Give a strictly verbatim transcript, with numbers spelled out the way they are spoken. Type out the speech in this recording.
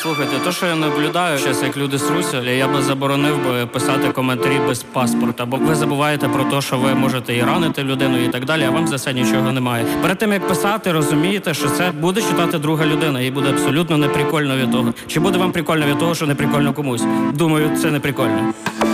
Слухайте, то, що я наблюдаю, зараз як люди сруся, я би заборонив би писати коментарі без паспорта, бо ви забуваєте про те, що ви можете і ранити людину і так далі, а вам за це нічого немає. Перед тим, як писати, розумієте, що це буде читати друга людина, і буде абсолютно неприкольно від того. Чи буде вам прикольно від того, що неприкольно комусь? Думаю, це неприкольно.